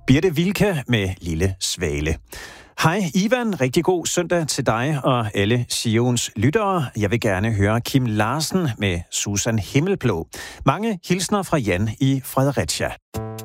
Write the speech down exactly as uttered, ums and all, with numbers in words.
Birte Wilke med Lille Svale. Hej Ivan, rigtig god søndag til dig og alle Sions lyttere. Jeg vil gerne høre Kim Larsen med Susan Himmelblå. Mange hilsner fra Jan i Fredericia.